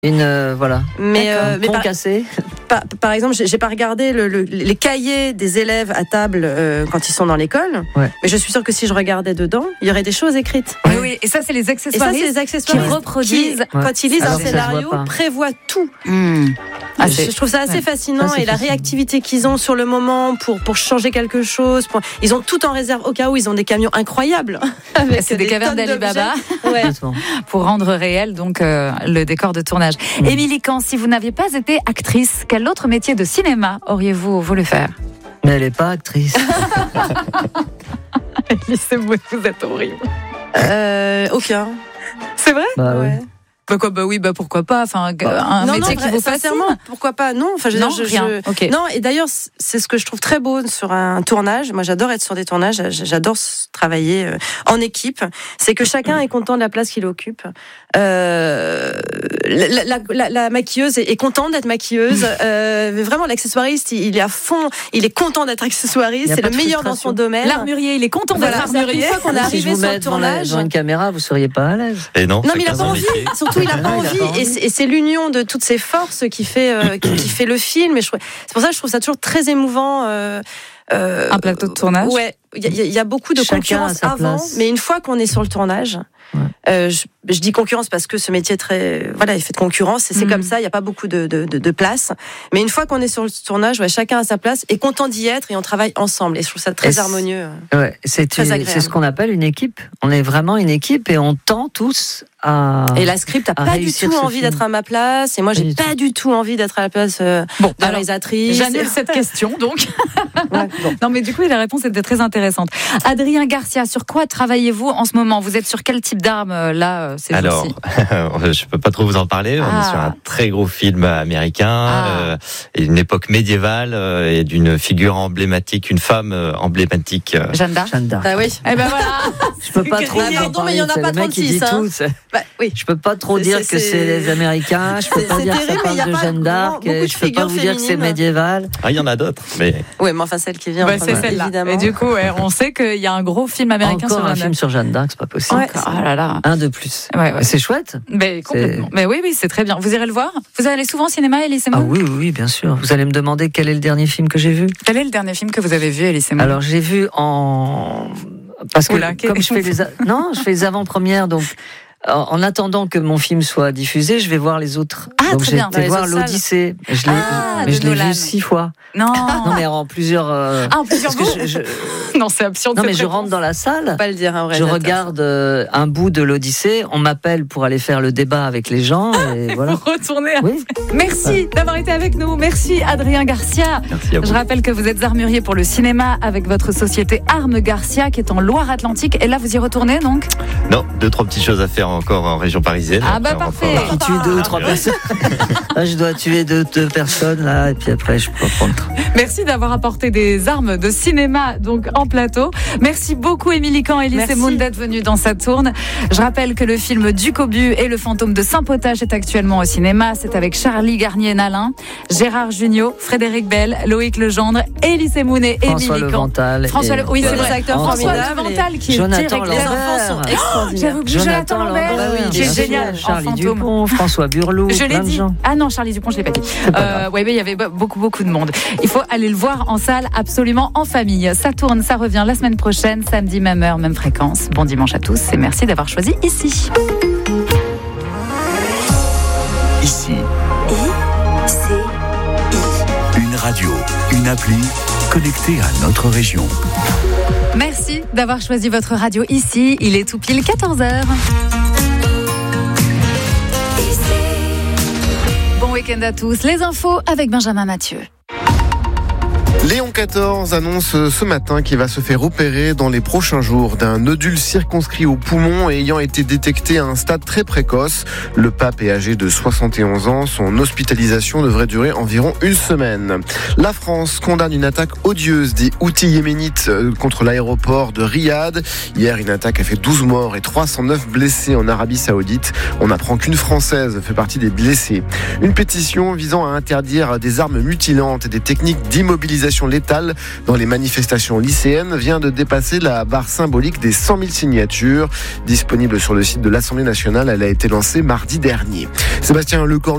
Voilà. Mais cassé. Par exemple, j'ai pas regardé les cahiers des élèves à table quand ils sont dans l'école, mais je suis sûre que si je regardais dedans, il y aurait des choses écrites. Oui, et ça c'est les accessoiristes qui reproduisent. Quand ils lisent un scénario, prévoient tout. Je trouve ça assez fascinant, et la réactivité qu'ils ont sur le moment pour changer quelque chose. Ils ont tout en réserve au cas où. Ils ont des camions incroyables. C'est des cavernes d'Ali Baba pour rendre réel donc le décor de tournage. Émilie Kahn, si vous n'aviez pas été actrice, quel autre métier de cinéma auriez-vous voulu faire? Mais elle n'est pas actrice. Laissez-moi, vous êtes horrible. Aucun. C'est vrai? Oui. Pourquoi pas, enfin un métier qui vous fascine. Pourquoi pas? Non, enfin rien. Non, et d'ailleurs c'est ce que je trouve très beau sur un tournage. Moi j'adore être sur des tournages, j'adore travailler en équipe. C'est que chacun est content de la place qu'il occupe. La maquilleuse est contente d'être maquilleuse. Vraiment l'accessoiriste il est à fond, il est content d'être accessoiriste, c'est le meilleur dans son domaine. L'armurier il est content d'être armurier. Une fois qu'on est arrivé sur le tournage, devant une caméra, vous seriez pas à l'aise. Et non, mais il a pas envie. Surtout il a pas envie, et c'est l'union de toutes ces forces qui fait le film. Et c'est pour ça que je trouve ça toujours très émouvant. Un plateau de tournage. Ouais, il y a beaucoup de concurrence avant, mais une fois qu'on est sur le tournage, je dis concurrence parce que ce métier est très, il fait de concurrence, et c'est comme ça, il n'y a pas beaucoup de place. Mais une fois qu'on est sur le tournage, chacun a sa place, est content d'y être, et on travaille ensemble. Et je trouve ça très harmonieux. C'est ce qu'on appelle une équipe. On est vraiment une équipe, et on tend tous à. Et la script n'a pas du tout envie d'être à ma place, et moi j'ai pas du tout envie d'être à la place de la réalisatrice. J'annule cette question donc. Non mais du coup la réponse était très intéressante. Adrien Garcia, sur quoi travaillez-vous en ce moment? Vous êtes sur quel type d'armes là ces jours-ci? Je peux pas trop vous en parler. On est sur un très gros film américain, et une époque médiévale, et d'une figure emblématique, une femme emblématique. Jeanne d'Arc. Ah oui. Eh ben voilà. Je peux pas trop. Pardon, mais il y en a pas 36. Je peux pas trop dire que c'est les Américains. Je peux pas dire que ça parle de Jeanne d'Arc. Je peux pas vous dire que c'est médiéval. Il y en a d'autres, mais. Oui, mais enfin celle qui vient. C'est celle-là. Évidemment. Et du coup, on sait qu'il y a un gros film américain sur Jeanne d'Arc. Un film sur Jeanne d'Arc, c'est pas possible. Un de plus. C'est chouette. Mais complètement. Mais oui, c'est très bien. Vous irez le voir? Vous allez souvent au cinéma, Elie Semoun? Oui, bien sûr. Vous allez me demander quel est le dernier film que j'ai vu? Quel est le dernier film que vous avez vu, Elie Semoun? Alors j'ai vu parce que comme je fais les avant-premières, donc. En attendant que mon film soit diffusé, je vais voir les autres. Donc j'ai été voir l'Odyssée. Je l'ai vu 6 fois. Non, mais en plusieurs. En plusieurs bouts. Non, c'est absurde. Non, mais je rentre dans la salle. Pas le dire, un vrai. Je regarde un bout de l'Odyssée. On m'appelle pour aller faire le débat avec les gens. Et voilà. Vous retournez. Oui. Merci d'avoir été avec nous. Merci Adrien Garcia. Merci à vous. Je rappelle que vous êtes armurier pour le cinéma avec votre société Armes Garcia qui est en Loire-Atlantique. Et là, vous y retournez donc? Non, 2-3 petites choses à faire encore en région parisienne. Parfait. Tu tues 2 ou 3 personnes. Là, je dois tuer 2 personnes là, et puis après je peux prendre. Merci d'avoir apporté des armes de cinéma donc en plateau. Merci beaucoup Émilie Kahn et Elie Semoun d'être venus dans Sa Tourne. Je rappelle que le film Du Cobu et le fantôme de Saint-Potage est actuellement au cinéma. C'est avec Charlie Garnier-Nalin, Gérard Jugnot, Frédéric Bell, Loïc Legendre, Elie Semoun et Émilie Kahn. Levental. Oui, c'est des acteurs formidables. Levental qui est Jonathan les enfants sont extraordinaires. J'avais oublié Jonathan Lambert. C'est génial. Charlie Dupont, François Burlot. Je l'ai dit. Ah non, Charlie Dupont, je l'ai pas dit. Mais il y avait beaucoup de monde. Il faut aller le voir en salle, absolument en famille. Ça tourne, ça revient la semaine prochaine, samedi, même heure, même fréquence. Bon dimanche à tous et merci d'avoir choisi ici. Ici. Une radio, une appli connectée à notre région. Merci d'avoir choisi votre radio ici. Il est tout pile 14h. Bon week-end à tous. Les infos avec Benjamin Mathieu. Léon XIV annonce ce matin qu'il va se faire opérer dans les prochains jours d'un nodule circonscrit au poumon ayant été détecté à un stade très précoce. Le pape est âgé de 71 ans. Son hospitalisation devrait durer environ 1 semaine. La France condamne une attaque odieuse des Houthis yéménites contre l'aéroport de Riyad. Hier, une attaque a fait 12 morts et 309 blessés en Arabie Saoudite. On apprend qu'une Française fait partie des blessés. Une pétition visant à interdire des armes mutilantes et des techniques d'immobilisation létale dans les manifestations lycéennes vient de dépasser la barre symbolique des 100 000 signatures. Disponible sur le site de l'Assemblée nationale, elle a été lancée mardi dernier. Sébastien Lecornu